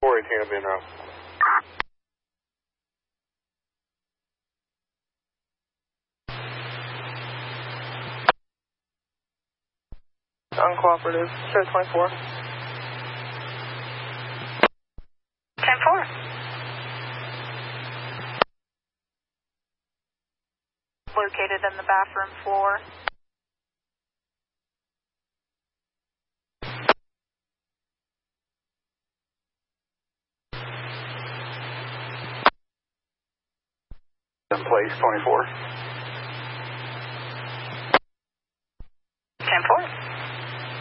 418 being route. Uncooperative, show 24. 10-4. Located in the bathroom floor. In place, 24.